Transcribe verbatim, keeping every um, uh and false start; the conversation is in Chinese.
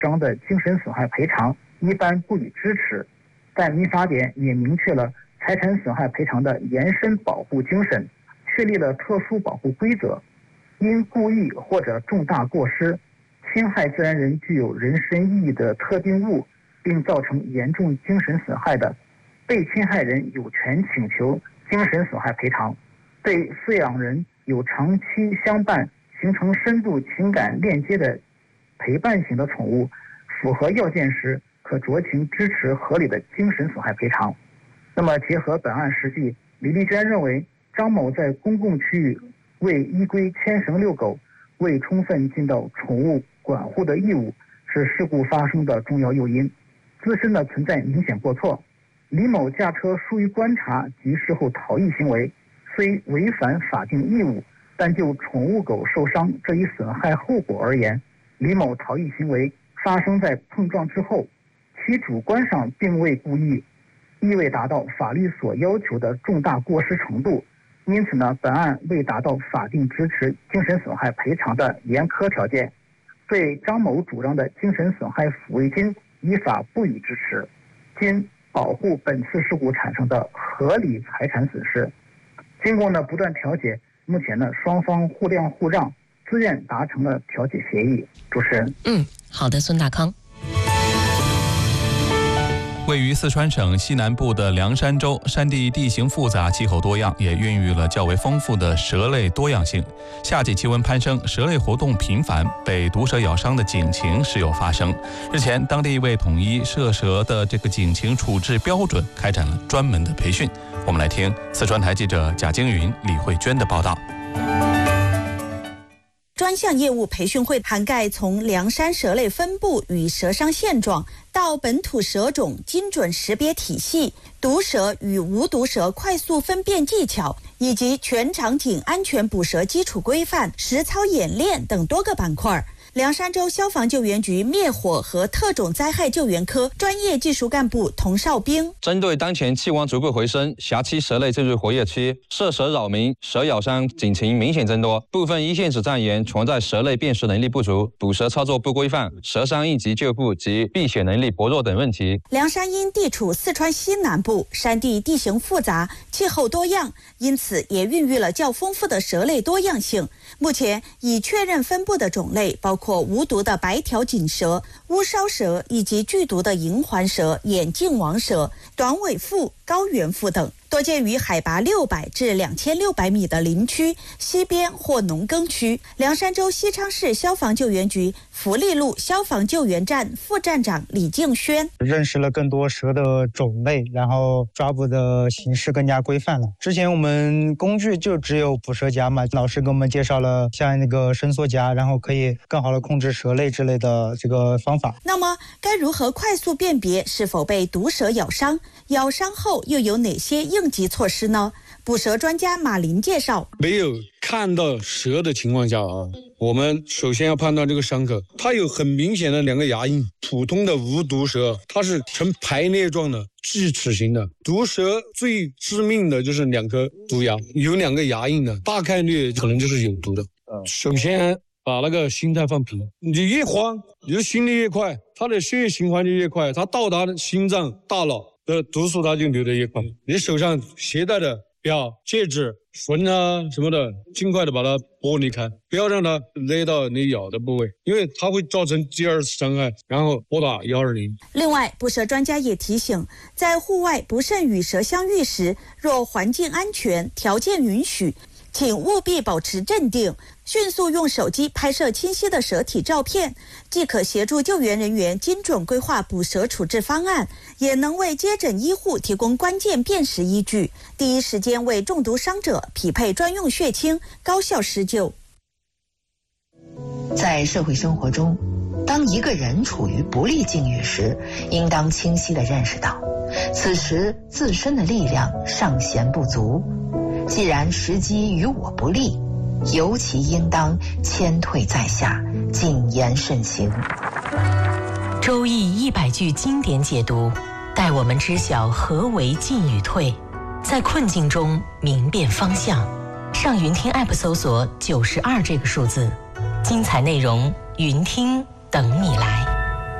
张的精神损害赔偿一般不予支持，但民法典也明确了财产损害赔偿的延伸保护精神，确立了特殊保护规则。因故意或者重大过失侵害自然人具有人身意义的特定物，并造成严重精神损害的，被侵害人有权请求精神损害赔偿。对饲养人有长期相伴、形成深度情感链接的陪伴型的宠物，符合要件时，可酌情支持合理的精神损害赔偿。那么，结合本案实际，李丽娟认为，张某在公共区域未依规牵绳遛狗，未充分尽到宠物管护的义务，是事故发生的重要诱因，自身的存在明显过错。李某驾车疏于观察及事后逃逸行为，虽违反法定义务，但就宠物狗受伤这一损害后果而言，李某逃逸行为发生在碰撞之后，其主观上并未故意，亦未达到法律所要求的重大过失程度。因此呢，本案未达到法定支持精神损害赔偿的严苛条件，对张某主张的精神损害抚慰金依法不予支持，仅保护本次事故产生的合理财产损失。经过呢不断调解，目前呢双方互谅互让，自愿达成了调解协议。主持人， 嗯，好的，孙大康。 位于四川省西南部的凉山州，山地地形复杂，气候多样，也孕育了较为丰富的蛇类多样性。夏季气温攀升，蛇类活动频繁，被毒蛇咬伤的警情时有发生。日前，当地为统一涉蛇的这个警情处置标准，开展了专门的培训。我们来听四川台记者贾晶云、李慧娟的报道。 专项业务培训会涵盖从凉山蛇类分布与蛇伤现状，到本土蛇种精准识别体系、毒蛇与无毒蛇快速分辨技巧，以及全场景安全捕蛇基础规范、实操演练等多个板块。凉山州消防救援局灭火和特种灾害救援科专业技术干部童少兵， 针对当前气温逐步回升，辖区蛇类进入活跃期，涉蛇扰民、蛇咬伤警情明显增多，部分一线指战员存在蛇类辨识能力不足、捕蛇操作不规范、蛇伤应急救护及避险能力薄弱等问题。 凉山因地处四川西南部，山地地形复杂，气候多样，因此也孕育了较丰富的蛇类多样性。目前已确认分布的种类包括无毒的白条锦蛇、乌梢蛇以及剧毒的银环蛇、眼镜王蛇、短尾腹、高原腹等，多见于海拔六百至两千六百米的林区、溪边或农耕区。凉山州西昌市消防救援局福利路消防救援站副站长李敬轩， 认识了更多蛇的种类，然后抓捕的形式更加规范了。之前我们工具就只有捕蛇夹嘛，老师给我们介绍了像那个伸缩夹，然后可以更好的控制蛇类之类的这个方法。 那么该如何快速辨别是否被毒蛇咬伤？咬伤后又有哪些应急措施呢？捕蛇专家马林介绍， 没有看到蛇的情况下啊，我们首先要判断这个伤口，它有很明显的两个牙印。普通的无毒蛇它是呈排列状的锯齿形的，毒蛇最致命的就是两颗毒牙，有两个牙印的，大概率可能就是有毒的。首先把那个心态放平，你越慌，你的心率越快，它的血液循环就越快，它到达心脏、大脑的毒素它就流得越快。你手上携带的表、戒指、绳啊什么的，尽快的把它剥离开，不要让它勒到你咬的部位，因为它会造成第二次伤害。然后拨打一二零。 另外，捕蛇专家也提醒，在户外不慎与蛇相遇时，若环境安全、条件允许，请务必保持镇定，迅速用手机拍摄清晰的蛇体照片，既可协助救援人员精准规划捕蛇处置方案，也能为接诊医护提供关键辨识依据，第一时间为中毒伤者匹配专用血清，高效施救。 在社会生活中，当一个人处于不利境遇时，应当清晰地认识到，此时自身的力量尚显不足。既然时机与我不利，尤其应当谦退在下，谨言慎行。 周易一百句经典解读，带我们知晓何为进与退，在困境中明辨方向。上云听 App 搜索九十二这个数字，精彩内容云听等你来。